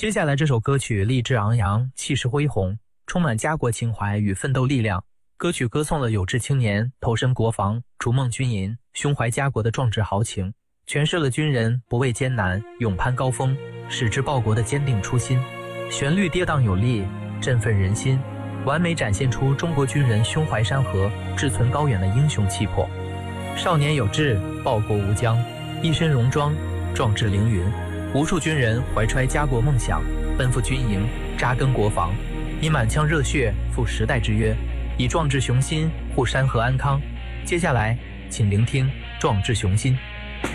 接下来这首歌曲励志昂扬，气势恢宏，充满家国情怀与奋斗力量。歌曲歌颂了有志青年投身国防、逐梦军营、胸怀家国的壮志豪情，诠释了军人不畏艰难、勇攀高峰、矢志报国的坚定初心。旋律跌宕有力，振奋人心，完美展现出中国军人胸怀山河、志存高远的英雄气魄。少年有志，报国无疆，一身戎装，壮志凌云。无数军人怀揣家国梦想，奔赴军营，扎根国防，以满腔热血赴时代之约，以壮志雄心护山河安康。接下来，请聆听《壮志雄心》。